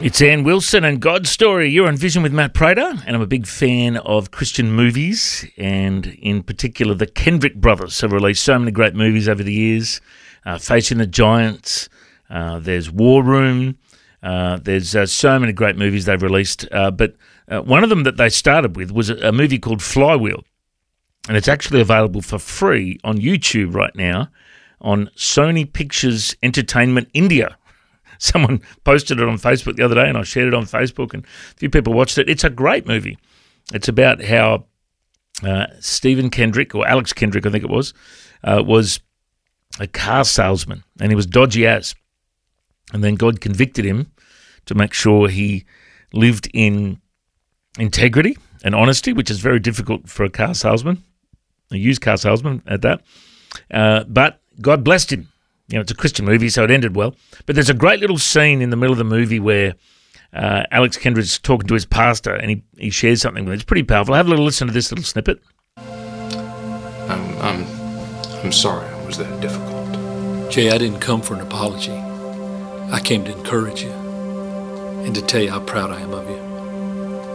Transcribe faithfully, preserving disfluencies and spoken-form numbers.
It's Ann Wilson and God's Story. You're on Vision with Matt Prater, and I'm a big fan of Christian movies, and in particular the Kendrick brothers have released so many great movies over the years. Uh, Facing the Giants, uh, there's War Room, uh, there's uh, so many great movies they've released, uh, but uh, one of them that they started with was a, a movie called Flywheel, and it's actually available for free on YouTube right now on Sony Pictures Entertainment India. Someone posted it on Facebook the other day, and I shared it on Facebook, and a few people watched it. It's a great movie. It's about how uh, Stephen Kendrick, or Alex Kendrick, I think it was, uh, was a car salesman, and he was dodgy as. And then God convicted him to make sure he lived in integrity and honesty, which is very difficult for a car salesman, a used car salesman at that. Uh, but God blessed him. You know, it's a Christian movie, so it ended well. But there's a great little scene in the middle of the movie where uh, Alex Kendrick's talking to his pastor, and he, he shares something with him. It's pretty powerful. Have a little listen to this little snippet. I'm, I'm, I'm sorry I was that difficult. Jay, I didn't come for an apology. I came to encourage you and to tell you how proud I am of you.